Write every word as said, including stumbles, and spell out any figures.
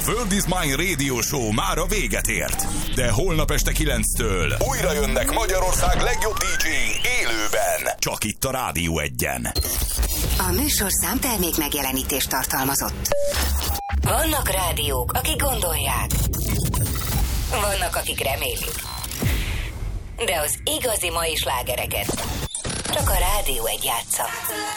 World is Mine Radio Show már a véget ért. De holnap este kilenctől újra jönnek Magyarország legjobb dé dzséi élőben. Csak itt a Rádió Egyen. A műsorszám termék megjelenítést tartalmazott. Vannak rádiók, akik gondolják. Vannak, akik remélik. De az igazi mai slágereket csak a Rádió Egy játsza.